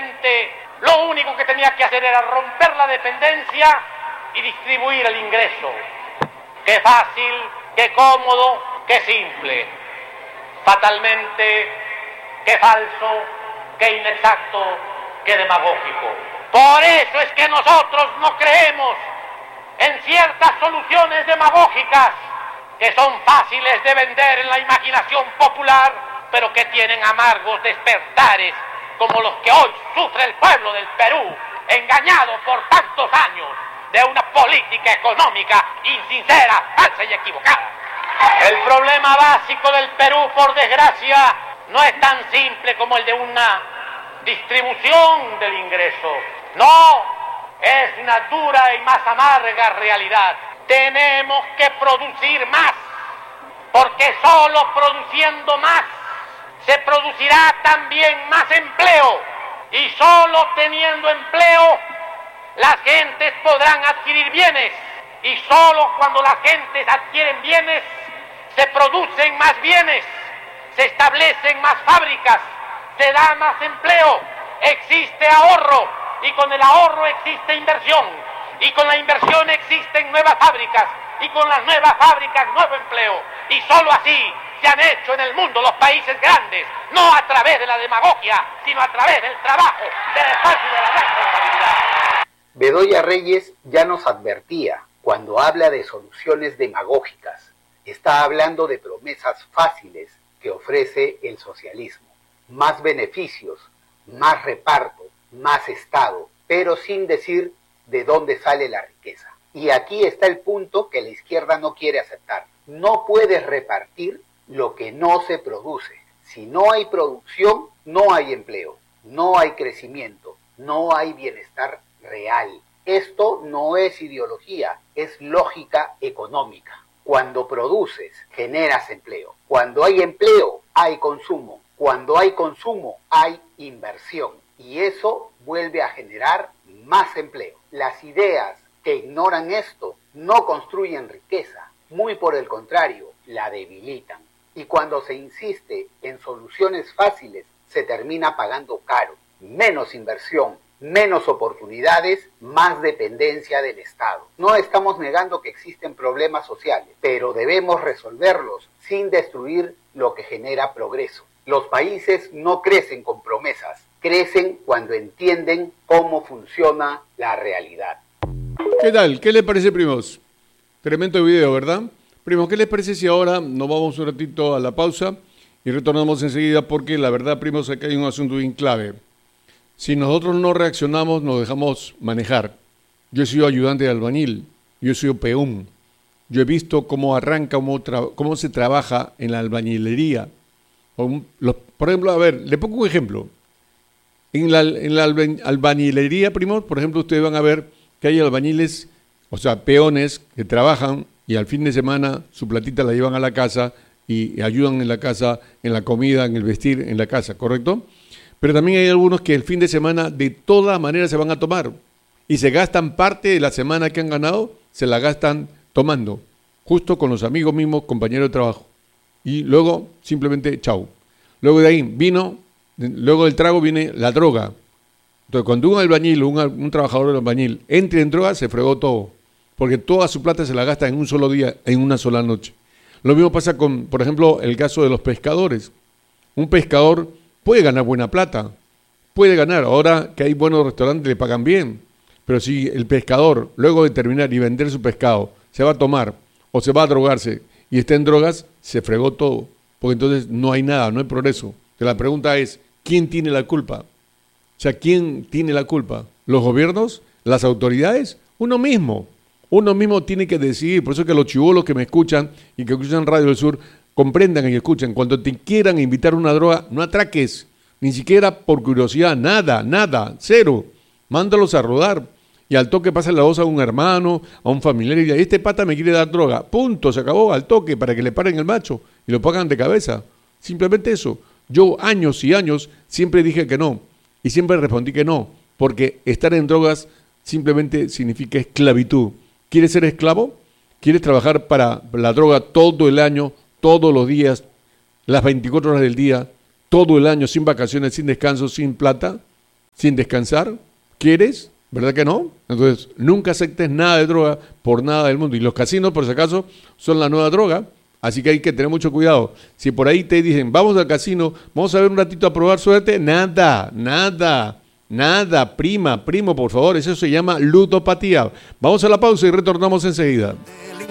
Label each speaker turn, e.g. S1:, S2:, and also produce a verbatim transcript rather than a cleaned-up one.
S1: Occidente lo único que tenía que hacer era romper la dependencia y distribuir el ingreso. Qué fácil, qué cómodo, qué simple. Fatalmente, qué falso, qué inexacto, qué demagógico. Por eso es que nosotros no creemos en ciertas soluciones demagógicas que son fáciles de vender en la imaginación popular, pero que tienen amargos despertares como los que hoy sufre el pueblo del Perú, engañado por tantos años de una política económica insincera, falsa y equivocada. El problema básico del Perú, por desgracia, no es tan simple como el de una distribución del ingreso. No, es una dura y más amarga realidad. Tenemos que producir más, porque solo produciendo más se producirá también más empleo, y solo teniendo empleo las gentes podrán adquirir bienes, y solo cuando las gentes adquieren bienes se producen más bienes, se establecen más fábricas, se da más empleo, existe ahorro, y con el ahorro existe inversión, y con la inversión existen nuevas fábricas, y con las nuevas fábricas nuevo empleo, y solo así se han hecho en el mundo los países grandes, no a través de la demagogia, sino a través del trabajo, del esfuerzo y de la responsabilidad.
S2: Bedoya Reyes ya nos advertía cuando habla de soluciones demagógicas. Está hablando de promesas fáciles que ofrece el socialismo. Más beneficios, más reparto, más Estado, pero sin decir de dónde sale la riqueza. Y aquí está el punto que la izquierda no quiere aceptar. No puedes repartir lo que no se produce. Si no hay producción, no hay empleo, no hay crecimiento, no hay bienestar real. Esto no es ideología, es lógica económica. Cuando produces, generas empleo. Cuando hay empleo, hay consumo. Cuando hay consumo, hay inversión. Y eso vuelve a generar más empleo. Las ideas que ignoran esto no construyen riqueza, muy por el contrario, la debilitan. Y cuando se insiste en soluciones fáciles, se termina pagando caro. Menos inversión, menos oportunidades, más dependencia del Estado. No estamos negando que existen problemas sociales, pero debemos resolverlos sin destruir lo que genera progreso. Los países no crecen con promesas, crecen cuando entienden cómo funciona la realidad.
S3: ¿Qué tal? ¿Qué les parece, primos? Tremendo video, ¿verdad? Primos, ¿qué les parece si ahora nos vamos un ratito a la pausa y retornamos enseguida? Porque la verdad, primos, acá hay un asunto bien clave. Si nosotros no reaccionamos, nos dejamos manejar. Yo he sido ayudante de albañil, yo he sido peón. Yo he visto cómo arranca, cómo, tra- cómo se trabaja en la albañilería. Por ejemplo, a ver, le pongo un ejemplo. En la, en la albañilería, primos, por ejemplo, ustedes van a ver que hay albañiles, o sea, peones que trabajan y al fin de semana su platita la llevan a la casa y ayudan en la casa, en la comida, en el vestir, en la casa, ¿correcto? Pero también hay algunos que el fin de semana de todas maneras se van a tomar y se gastan parte de la semana que han ganado, se la gastan tomando, justo con los amigos mismos, compañeros de trabajo. Y luego simplemente chau. Luego de ahí vino, luego del trago viene la droga. Entonces cuando un albañil, un, un trabajador del albañil entre en droga, se fregó todo, porque toda su plata se la gasta en un solo día, en una sola noche. Lo mismo pasa con, por ejemplo, el caso de los pescadores. Un pescador puede ganar buena plata, puede ganar. Ahora que hay buenos restaurantes le pagan bien, pero si el pescador, luego de terminar y vender su pescado, se va a tomar o se va a drogarse y está en drogas, se fregó todo, porque entonces no hay nada, no hay progreso. Entonces la pregunta es, ¿quién tiene la culpa? O sea, ¿quién tiene la culpa? ¿Los gobiernos? ¿Las autoridades? Uno mismo. Uno mismo tiene que decidir. Por eso que los chibolos que me escuchan y que escuchan Radio del Sur comprendan y escuchen. Cuando te quieran invitar a una droga, no atraques, ni siquiera por curiosidad, nada, nada, cero. Mándalos a rodar y al toque pasa la voz a un hermano, a un familiar y dice, este pata me quiere dar droga. Punto, se acabó, al toque, para que le paren el macho y lo pongan de cabeza. Simplemente eso. Yo años y años siempre dije que no y siempre respondí que no, porque estar en drogas simplemente significa esclavitud. ¿Quieres ser esclavo? ¿Quieres trabajar para la droga todo el año, todos los días, las veinticuatro horas del día, todo el año, sin vacaciones, sin descanso, sin plata? sin descansar. ¿Quieres? ¿Verdad que no? Entonces, nunca aceptes nada de droga por nada del mundo. Y los casinos, por si acaso, son la nueva droga. Así que hay que tener mucho cuidado. Si por ahí te dicen, vamos al casino, vamos a ver un ratito a probar suerte, nada, nada, nada, prima, primo, por favor. Eso se llama ludopatía. Vamos a la pausa y retornamos enseguida.